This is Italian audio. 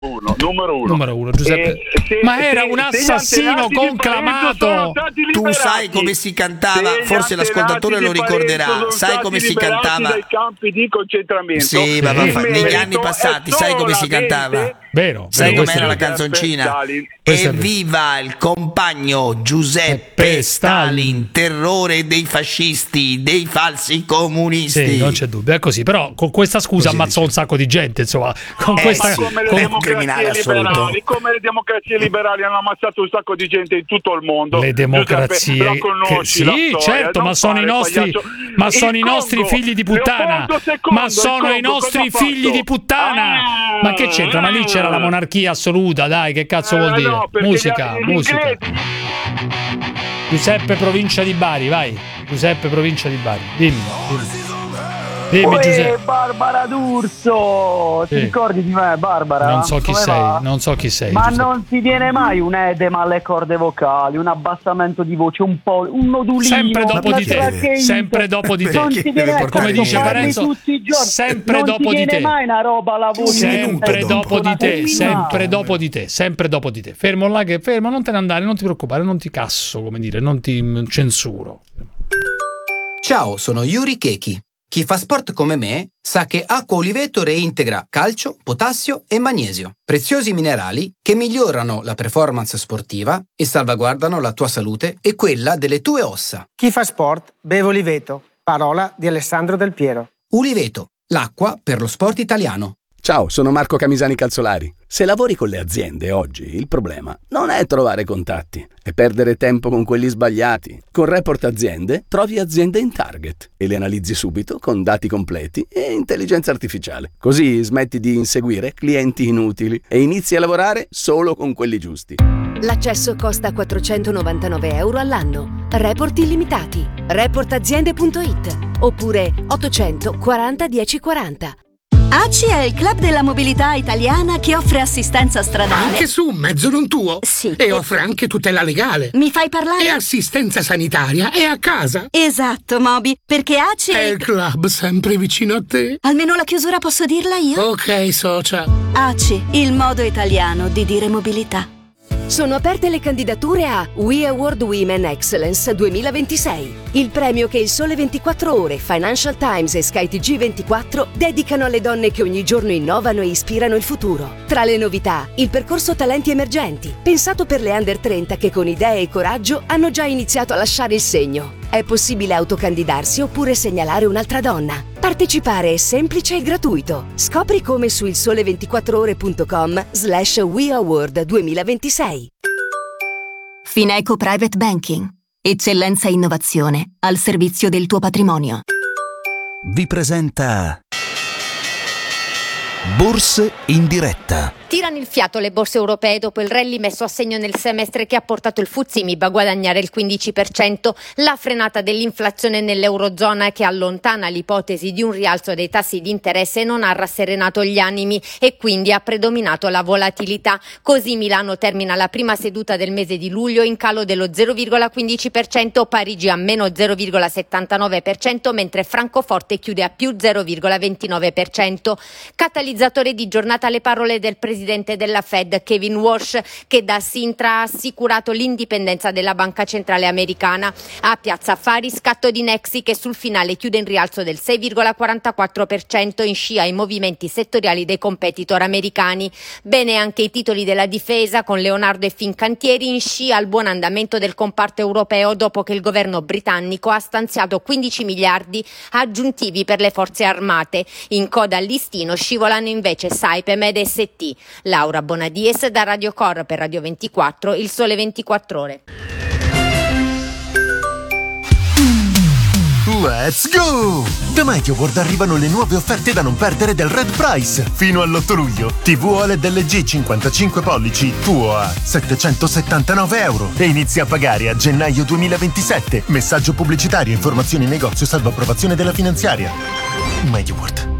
Numero uno, Giuseppe. Ma era un assassino conclamato. Tu sai come si cantava, forse l'ascoltatore lo ricorderà. Sai come si cantava? Dai campi di concentramento. Sì, ma negli anni passati, sai come si cantava? Vero. Sai com'era la canzoncina? Evviva il compagno Giuseppe Stalin, terrore dei fascisti, dei falsi comunisti. Sì, non c'è dubbio, è così. Però con questa scusa ammazzò un sacco di gente, insomma. Con questa criminale assoluto. Come le democrazie liberali hanno ammazzato un sacco di gente in tutto il mondo. Le democrazie, sì, certo, ma sono i nostri, nostri figli di puttana. Ma sono i nostri figli di puttana. Ma che c'entra? Ma lì c'era la monarchia assoluta, dai, che cazzo vuol dire? No, musica. Giuseppe, provincia di Bari, vai. Giuseppe, provincia di Bari, dimmi Giuseppe. Barbara D'Urso, ti ricordi di me, Barbara? Non so chi sei. Ma Giuseppe. non ti viene mai un edema alle corde vocali, un abbassamento di voce, un po', un nodulino? Sempre dopo di te. Non ti viene, come dice Parenzo, sempre dopo di te. Non ti viene mai una roba alla voce. Sempre dopo di te. Fermo là, non te ne andare, non ti preoccupare, non ti casso, come dire, non ti censuro. Ciao, sono Yuri Keki. Chi fa sport come me sa che acqua Oliveto reintegra calcio, potassio e magnesio, preziosi minerali che migliorano la performance sportiva e salvaguardano la tua salute e quella delle tue ossa. Chi fa sport beve Oliveto, parola di Alessandro Del Piero. Oliveto, l'acqua per lo sport italiano. Ciao, sono Marco Camisani Calzolari. Se lavori con le aziende oggi, il problema non è trovare contatti, è perdere tempo con quelli sbagliati. Con Report Aziende trovi aziende in target e le analizzi subito con dati completi e intelligenza artificiale. Così smetti di inseguire clienti inutili e inizi a lavorare solo con quelli giusti. L'accesso costa 499 euro all'anno. Report illimitati. Reportaziende.it oppure 840 1040. ACI è il club della mobilità italiana che offre assistenza stradale. Anche su un mezzo non tuo? Sì. E offre anche tutela legale. Mi fai parlare? E assistenza sanitaria e a casa. Esatto, Moby, perché ACI è il club sempre vicino a te. Almeno la chiusura posso dirla io? Ok, socia. ACI, il modo italiano di dire mobilità. Sono aperte le candidature a We Award Women Excellence 2026, il premio che il Sole 24 Ore, Financial Times e SkyTG 24 dedicano alle donne che ogni giorno innovano e ispirano il futuro. Tra le novità, il percorso Talenti Emergenti, pensato per le under 30 che con idee e coraggio hanno già iniziato a lasciare il segno. È possibile autocandidarsi oppure segnalare un'altra donna. Partecipare è semplice e gratuito. Scopri come su ilsole24ore.com/We Award 2026. Fineco Private Banking. Eccellenza e innovazione al servizio del tuo patrimonio. Vi presenta Borse in diretta. Tirano il fiato le borse europee dopo il rally messo a segno nel semestre che ha portato il FTSE MIB a guadagnare il 15%, la frenata dell'inflazione nell'eurozona che allontana l'ipotesi di un rialzo dei tassi di interesse non ha rasserenato gli animi e quindi ha predominato la volatilità. Così Milano termina la prima seduta del mese di luglio in calo dello 0,15%, Parigi a meno 0,79%, mentre Francoforte chiude a più 0,29%. Catalizzatore di giornata le parole del presidente della Fed, Kevin Walsh, che da Sintra ha assicurato l'indipendenza della banca centrale americana. A Piazza Affari scatto di Nexi che sul finale chiude in rialzo del 6,44% in scia ai movimenti settoriali dei competitor americani. Bene anche i titoli della difesa con Leonardo e Fincantieri in scia al buon andamento del comparto europeo dopo che il governo britannico ha stanziato 15 miliardi aggiuntivi per le forze armate. In coda al listino scivolano invece Saipem ed ST. Laura Bonadies da Radio Cor per Radio 24, Il Sole 24 Ore. Let's go! Da MediaWorld arrivano le nuove offerte da non perdere del Red Price. Fino all'8 luglio, TV OLED LG 55 pollici, tuo a €779 e inizia a pagare a gennaio 2027. Messaggio pubblicitario, informazioni in negozio, salvo approvazione della finanziaria. MediaWorld.